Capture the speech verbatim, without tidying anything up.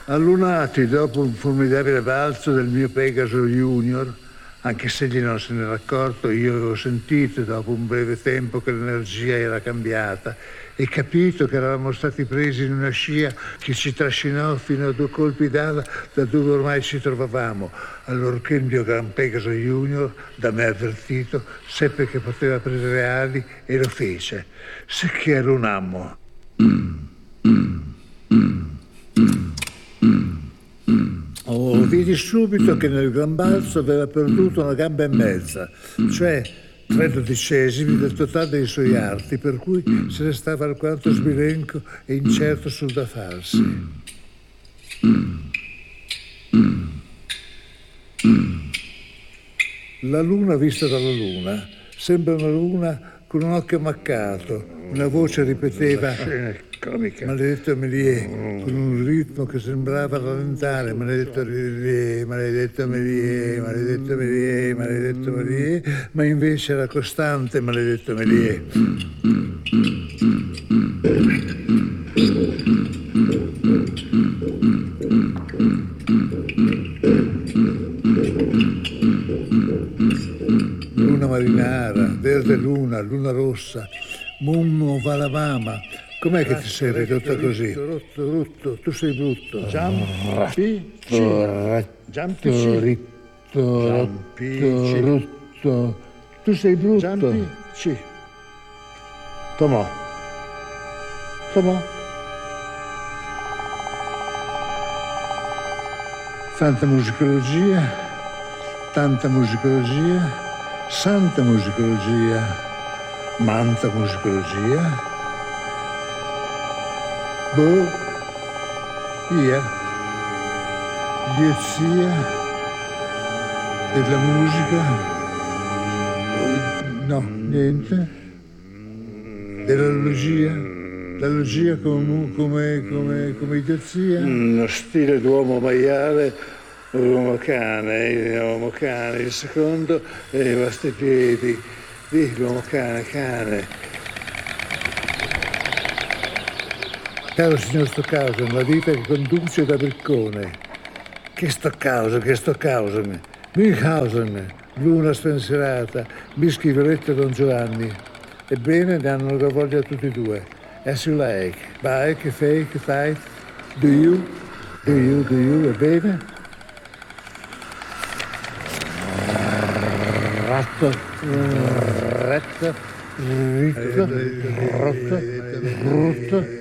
Allunati dopo un formidabile balzo del mio Pegaso Junior, anche se egli non se n'era accorto, io avevo sentito dopo un breve tempo che l'energia era cambiata e capito che eravamo stati presi in una scia che ci trascinò fino a due colpi d'ala da dove ormai ci trovavamo, allorché il mio gran Pegaso Junior, da me avvertito, seppe che poteva prendere ali e lo fece. Sicché allunammo. Oh, vidi subito che nel gran balzo aveva perduto una gamba e mezza, cioè tre dodicesimi del totale dei suoi arti, per cui se ne stava alquanto sbilenco e incerto sul da farsi. La luna vista dalla luna sembra una luna con un occhio ammaccato. Una voce ripeteva maledetto Méliès, con un ritmo che sembrava rallentare, maledetto Méliès, maledetto Méliès, maledetto Méliès, maledetto Méliès, ma invece era costante, maledetto Méliès. Luna marinara, verde luna, luna rossa, mummo valavama. Com'è che ti sei ridotta così? Rotto, rotto, tu sei brutto. Giampi, Giampi, rutto, rutto. Tu sei brutto. Giampi, sì. Tomò. Tomò. Tanta musicologia, tanta musicologia, santa musicologia, manta musicologia. Boh, via, idiozia della musica, no, niente, della logia, la logia come, come, come, come idiozia. Uno stile d'uomo maiale, uomo cane, uomo cane, il secondo è i vostri piedi, di l'uomo cane, cane. Caro signor Stockhausen, la vita che conduce da Briccone. Che Stockhausen, che Stockhausen, Münchhausen, luna spensierata, Bischi, Violetta e Don Giovanni. Ebbene, ne hanno la voglia tutti e due. As you like. Bike, fake, tight. Do you? Do you, do you? Ebbene? Ratto, ratto, ritto, rotto, brutto.